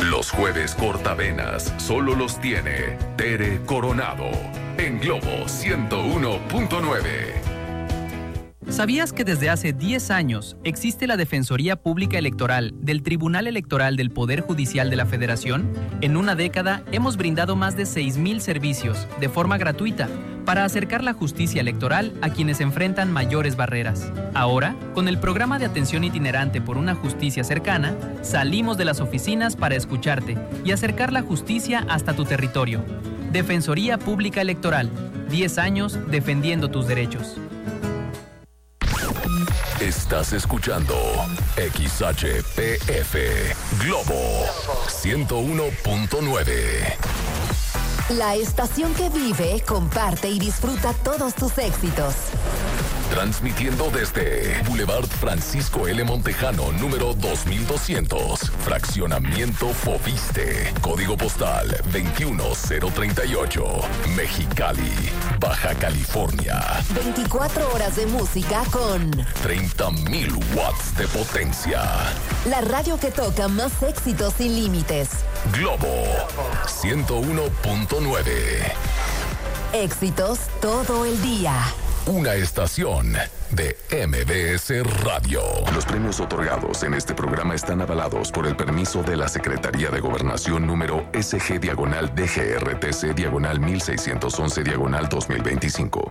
Los jueves cortavenas solo los tiene Tere Coronado en Globo 101.9. ¿Sabías que desde hace 10 años existe la Defensoría Pública Electoral del Tribunal Electoral del Poder Judicial de la Federación? En una década hemos brindado más de 6,000 servicios de forma gratuita para acercar la justicia electoral a quienes enfrentan mayores barreras. Ahora, con el programa de atención itinerante por una justicia cercana, salimos de las oficinas para escucharte y acercar la justicia hasta tu territorio. Defensoría Pública Electoral, 10 años defendiendo tus derechos. Estás escuchando XHPF Globo 101.9. La estación que vive, comparte y disfruta todos tus éxitos. Transmitiendo desde Boulevard Francisco L. Montejano, número 2200, Fraccionamiento Fobiste, Código Postal 21038, Mexicali, Baja California. 24 horas de música con 30,000 watts de potencia. La radio que toca más éxitos sin límites. Globo 101.9. Éxitos todo el día. Una estación de MBS Radio. Los premios otorgados en este programa están avalados por el permiso de la Secretaría de Gobernación número SG-DGRTC-1611-2025.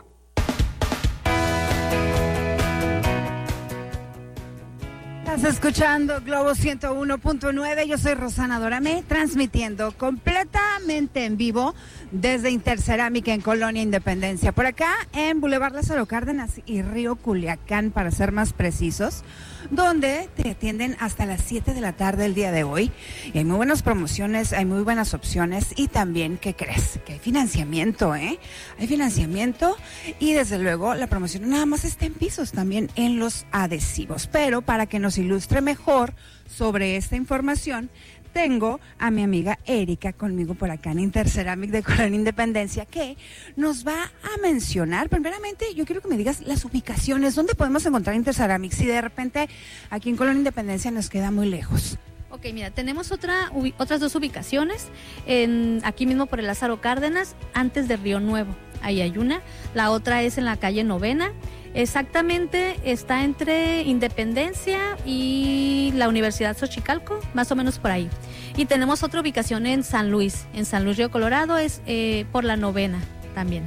Estás escuchando Globo 101.9. Yo soy Rosana Doramé, transmitiendo completamente en vivo desde Intercerámica en Colonia Independencia. Por acá en Boulevard Lázaro Cárdenas y Río Culiacán, para ser más precisos, donde te atienden hasta las 7 de la tarde el día de hoy. Y hay muy buenas promociones, hay muy buenas opciones y también, ¿qué crees? Que hay financiamiento, ¿eh? Hay financiamiento y desde luego la promoción nada más está en pisos, también en los adhesivos. Pero para que nos ilustre mejor sobre esta información, tengo a mi amiga Erika conmigo por acá en Interceramic de Colonia Independencia, que nos va a mencionar. Primeramente, yo quiero que me digas las ubicaciones, ¿dónde podemos encontrar Interceramic si de repente aquí en Colonia Independencia nos queda muy lejos? Ok, mira, tenemos otras dos ubicaciones, aquí mismo por el Lázaro Cárdenas, antes de Río Nuevo, ahí hay una. La otra es en la calle Novena. Exactamente, está entre Independencia y la Universidad Xochicalco, más o menos por ahí. Y tenemos otra ubicación en San Luis Río Colorado, es por la Novena también.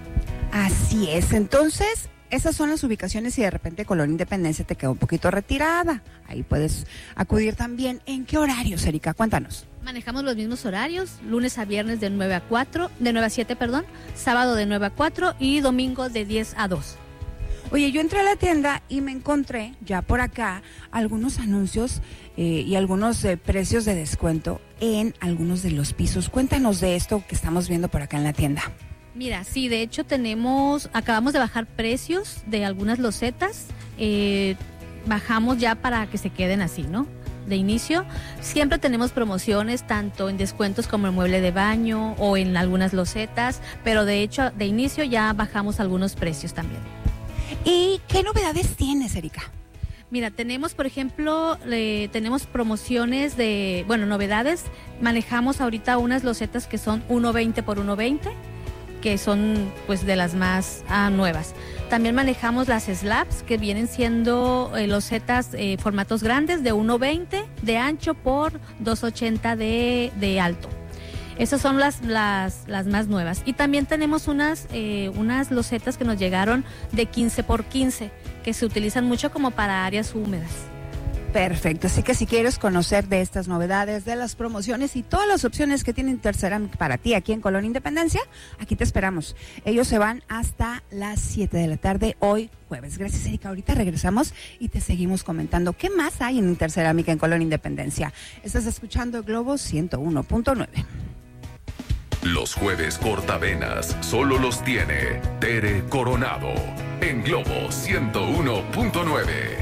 Así es, entonces esas son las ubicaciones si de repente Colonia Independencia te queda un poquito retirada. Ahí puedes acudir también. ¿En qué horarios, Erika? Cuéntanos. Manejamos los mismos horarios, lunes a viernes de 9 a 7, sábado de 9 a 4 y domingo de 10 a 2. Oye, yo entré a la tienda y me encontré ya por acá algunos anuncios y algunos precios de descuento en algunos de los pisos. Cuéntanos de esto que estamos viendo por acá en la tienda. Mira, sí, de hecho acabamos de bajar precios de algunas losetas, bajamos ya para que se queden así, ¿no? De inicio, siempre tenemos promociones tanto en descuentos como en mueble de baño o en algunas losetas, pero de hecho de inicio ya bajamos algunos precios también. ¿Y qué novedades tienes, Erika? Mira, tenemos, por ejemplo, tenemos promociones novedades. Manejamos ahorita unas losetas que son 1.20 por 1.20, que son pues de las más nuevas. También manejamos las slabs, que vienen siendo losetas formatos grandes de 1.20 de ancho por 2.80 de alto. Esas son las más nuevas. Y también tenemos unas losetas que nos llegaron de 15 por 15, que se utilizan mucho como para áreas húmedas. Perfecto, así que si quieres conocer de estas novedades, de las promociones y todas las opciones que tiene Interceramic para ti aquí en Colonia Independencia, aquí te esperamos. Ellos se van hasta las 7 de la tarde hoy jueves. Gracias, Erika. Ahorita regresamos y te seguimos comentando qué más hay en Interceramic en Colonia Independencia. Estás escuchando Globo 101.9. Los jueves cortavenas solo los tiene Tere Coronado en Globo 101.9.